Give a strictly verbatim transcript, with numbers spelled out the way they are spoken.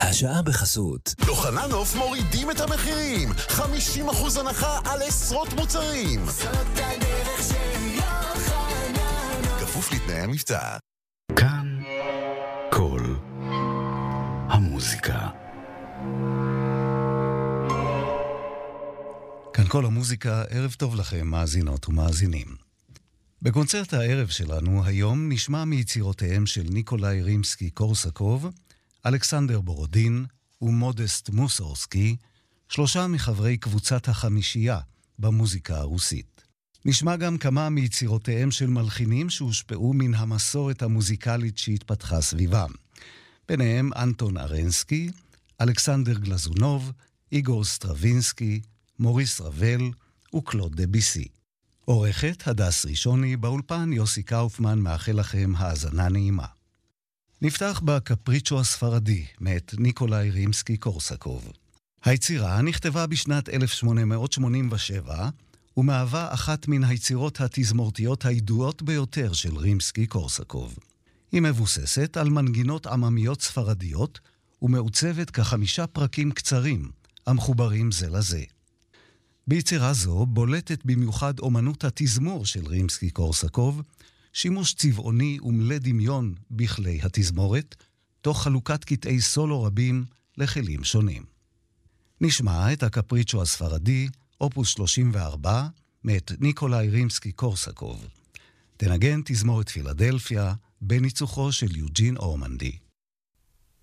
השעה בחסות יוחננוף מורידים את המחירים, חמישים אחוז הנחה על עשרות מוצרים. זאת הדרך של יוחננוף, כפוף לתנאי המבצע. כאן כל המוזיקה. כאן כל המוזיקה, ערב טוב לכם מאזינות ומאזינים. בקונצרט הערב שלנו היום נשמע מיצירותיהם של ניקולאי רימסקי-קורסקוב, אלכסנדר בורודין ומודסט מוסורסקי, שלושה מחברי קבוצת החמישייה במוזיקה הרוסית. נשמע גם כמה מיצירותיהם של מלחינים שהושפעו מן המסורת המוזיקלית שהתפתחה סביבם. ביניהם אנטון ארנסקי, אלכסנדר גלזונוב, איגור סטרווינסקי, מוריס רבל וקלוד דביסי. עורכת הדס ראשוני, באולפן יוסי קאופמן מאחל לכם האזנה נעימה. נפתח בקפריצ'ו הספרדי מאת ניקולאי רימסקי-קורסקוב. היצירה נכתבה בשנת אלף שמונה מאות שמונים ושבע ומהווה אחת מן היצירות התזמורתיות הידועות ביותר של רימסקי-קורסקוב. היא מבוססת על מנגינות עממיות ספרדיות ומעוצבת כחמישה פרקים קצרים המחוברים זה לזה. ביצירה זו בולטת במיוחד אומנות התזמור של רימסקי-קורסקוב, שימוש צבעוני ומלא דמיון בכלי התזמורת, תוך חלוקת קטעי סולו רבים לכלים שונים. נשמע את הקפריצ'ו הספרדי, אופוס שלושים וארבע, מאת ניקולאי רימסקי-קורסקוב. תנגן תזמורת פילדלפיה בניצוחו של יוג'ין אורמנדי.